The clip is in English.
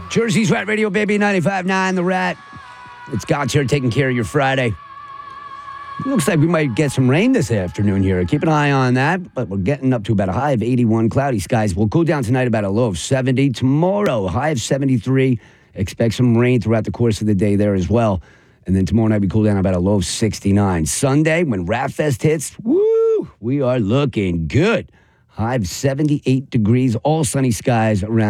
Jersey's Rat Radio, baby, 95.9 The Rat. It's God's here taking care of your Friday. Looks like we might get some rain this afternoon here. Keep an eye on that, but we're getting up to about a high of 81, cloudy skies. We'll cool down tonight about a low of 70. Tomorrow, high of 73. Expect some rain throughout the course of the day there as well. And then tomorrow night, we cool down about a low of 69. Sunday, when Rat Fest hits, woo, we are looking good. High of 78 degrees, all sunny skies around.